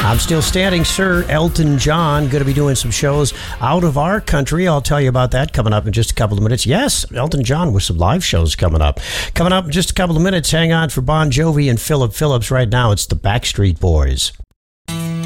I'm still standing, sir. Elton John going to be doing some shows out of our country. I'll tell you about that coming up in just a couple of minutes. Yes, Elton John with some live shows coming up. Coming up in just a couple of minutes. Hang on for Bon Jovi and Philip Phillips. Right now, it's the Backstreet Boys.